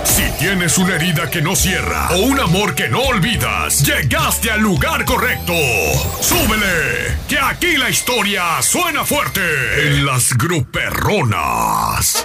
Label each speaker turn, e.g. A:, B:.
A: Si tienes una herida que no cierra o un amor que no olvidas, llegaste al lugar correcto. ¡Súbele! Que aquí la historia suena fuerte en las gruperronas.